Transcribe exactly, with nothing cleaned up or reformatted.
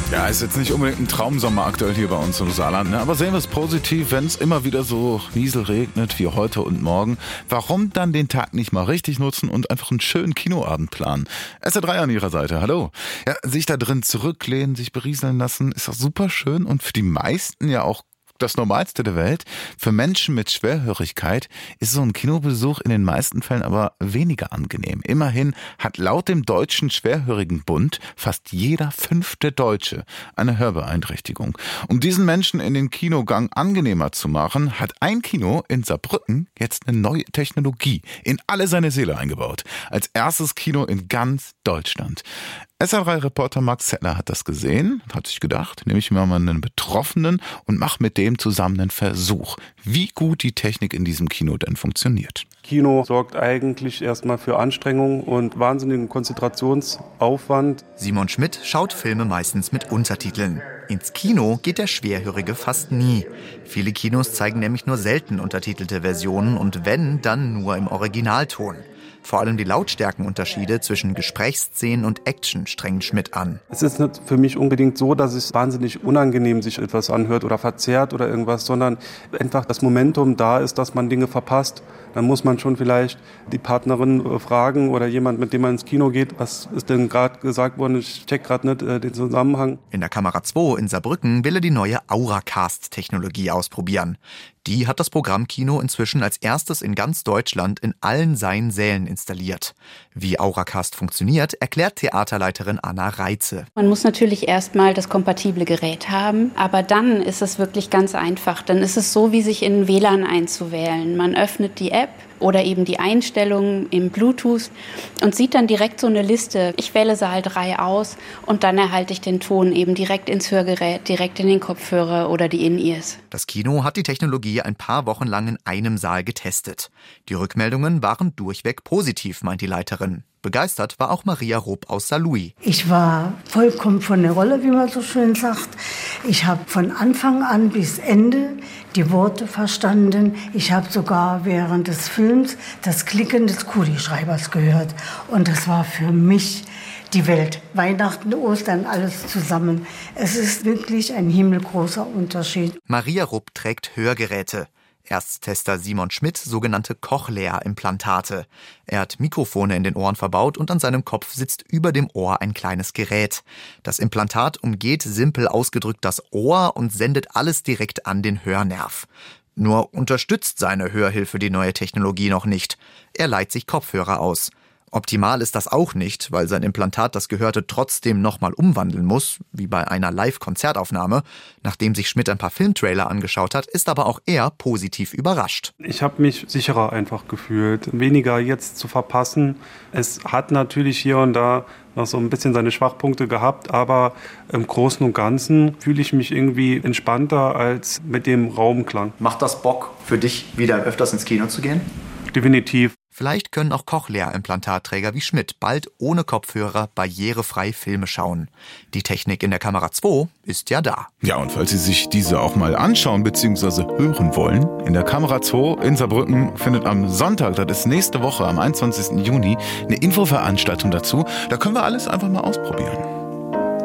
Ja, ist jetzt nicht unbedingt ein Traumsommer aktuell hier bei uns im Saarland, ne? Aber sehen wir es positiv, wenn es immer wieder so nieselregnet wie heute und morgen. Warum dann den Tag nicht mal richtig nutzen und einfach einen schönen Kinoabend planen? S R drei an Ihrer Seite, hallo. Ja, sich da drin zurücklehnen, sich berieseln lassen, ist doch super schön und für die meisten ja auch das Normalste der Welt. Für Menschen mit Schwerhörigkeit ist so ein Kinobesuch in den meisten Fällen aber weniger angenehm. Immerhin hat laut dem Deutschen Schwerhörigenbund fast jeder fünfte Deutsche eine Hörbeeinträchtigung. Um diesen Menschen in den Kinogang angenehmer zu machen, hat ein Kino in Saarbrücken jetzt eine neue Technologie in alle seine Seele eingebaut. Als erstes Kino in ganz Deutschland. S R drei Reporter Max Zettler hat das gesehen und hat sich gedacht, nehme ich mir mal einen Betroffenen und mache mit dem zusammen einen Versuch, wie gut die Technik in diesem Kino denn funktioniert. Kino sorgt eigentlich erstmal für Anstrengung und wahnsinnigen Konzentrationsaufwand. Simon Schmidt schaut Filme meistens mit Untertiteln. Ins Kino geht der Schwerhörige fast nie. Viele Kinos zeigen nämlich nur selten untertitelte Versionen und wenn, dann nur im Originalton. Vor allem die Lautstärkenunterschiede zwischen Gesprächsszenen und Action strengen Schmidt an. Es ist nicht für mich unbedingt so, dass es wahnsinnig unangenehm sich etwas anhört oder verzerrt oder irgendwas, sondern einfach das Momentum da ist, dass man Dinge verpasst. Dann muss man schon vielleicht die Partnerin fragen oder jemand, mit dem man ins Kino geht, was ist denn gerade gesagt worden, ich check gerade nicht äh, den Zusammenhang. In der Kamera zwei in Saarbrücken will er die neue Auracast-Technologie ausprobieren. Die hat das Programmkino inzwischen als erstes in ganz Deutschland in allen seinen Sälen installiert. Wie Auracast funktioniert, erklärt Theaterleiterin Anna Reitze. Man muss natürlich erstmal das kompatible Gerät haben, aber dann ist es wirklich ganz einfach. Dann ist es so, wie sich in W L A N einzuwählen. Man öffnet die App oder eben die Einstellungen im Bluetooth und sieht dann direkt so eine Liste. Ich wähle Saal drei aus und dann erhalte ich den Ton eben direkt ins Hörgerät, direkt in den Kopfhörer oder die In-Ears. Das Kino hat die Technologie ein paar Wochen lang in einem Saal getestet. Die Rückmeldungen waren durchweg positiv, meint die Leiterin. Begeistert war auch Maria Rupp aus Saarlouis. Ich war vollkommen von der Rolle, wie man so schön sagt. Ich habe von Anfang an bis Ende die Worte verstanden. Ich habe sogar während des Films das Klicken des Kugelschreibers gehört. Und das war für mich die Welt. Weihnachten, Ostern, alles zusammen. Es ist wirklich ein himmelgroßer Unterschied. Maria Rupp trägt Hörgeräte. Ersttester Simon Schmidt sogenannte Cochlea-Implantate. Er hat Mikrofone in den Ohren verbaut und an seinem Kopf sitzt über dem Ohr ein kleines Gerät. Das Implantat umgeht simpel ausgedrückt das Ohr und sendet alles direkt an den Hörnerv. Nur unterstützt seine Hörhilfe die neue Technologie noch nicht. Er leiht sich Kopfhörer aus. Optimal ist das auch nicht, weil sein Implantat das Gehörte trotzdem nochmal umwandeln muss, wie bei einer Live-Konzertaufnahme. Nachdem sich Schmidt ein paar Filmtrailer angeschaut hat, ist aber auch er positiv überrascht. Ich habe mich sicherer einfach gefühlt, weniger jetzt zu verpassen. Es hat natürlich hier und da noch so ein bisschen seine Schwachpunkte gehabt, aber im Großen und Ganzen fühle ich mich irgendwie entspannter als mit dem Raumklang. Macht das Bock für dich, wieder öfters ins Kino zu gehen? Definitiv. Vielleicht können auch Cochlea-Implantatträger wie Schmidt bald ohne Kopfhörer barrierefrei Filme schauen. Die Technik in der Kamera zwei ist ja da. Ja, und falls Sie sich diese auch mal anschauen bzw. hören wollen, in der Kamera zwei in Saarbrücken findet am Sonntag, das ist nächste Woche am einundzwanzigsten Juni, eine Infoveranstaltung dazu. Da können wir alles einfach mal ausprobieren.